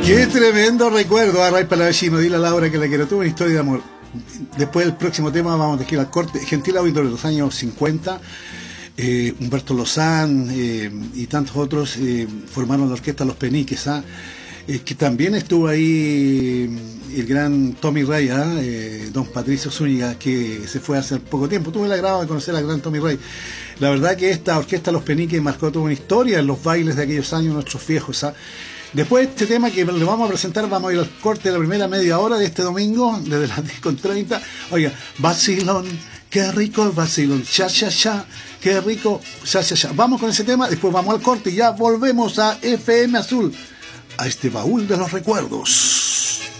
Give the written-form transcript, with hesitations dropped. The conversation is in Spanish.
Qué tremendo recuerdo, Ray Palavecino, dile a Laura que la quiero. Tuve una historia de amor. Después del próximo tema vamos a dejar al corte. Gentil auditorio de los años 50, Humberto Lozán y tantos otros formaron la orquesta Los Peniques, que también estuvo ahí el gran Tommy Ray, don Patricio Zúñiga, que se fue hace poco tiempo. Tuve el agrado de conocer al gran Tommy Ray. La verdad que esta orquesta Los Peniques marcó toda una historia en los bailes de aquellos años, nuestros viejos. Después de este tema que le vamos a presentar, vamos a ir al corte de la primera media hora de este domingo, desde las 10:30. Oiga, vacilón, qué rico el vacilón, cha, cha, cha, qué rico, cha, cha, cha. Vamos con ese tema, después vamos al corte y ya volvemos a FM Azul, a este baúl de los recuerdos.